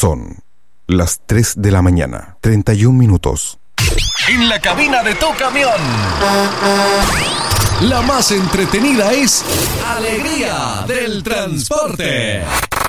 Son las 3 de la mañana, 31 minutos. En la cabina de tu camión, la más entretenida es Alegría del Transporte.